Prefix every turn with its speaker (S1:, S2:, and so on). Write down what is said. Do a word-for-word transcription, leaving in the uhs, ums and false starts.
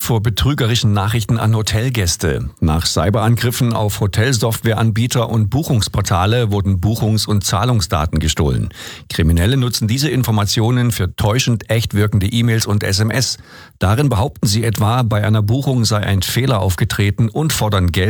S1: vor betrügerischen Nachrichten an Hotelgäste. Nach Cyberangriffen auf Hotelsoftwareanbieter und Buchungsportale wurden Buchungs- und Zahlungsdaten gestohlen. Kriminelle nutzen diese Informationen für täuschend echt wirkende E-Mails und S M S. Darin behaupten sie etwa, bei einer Buchung sei ein Fehler aufgetreten und fordern Geld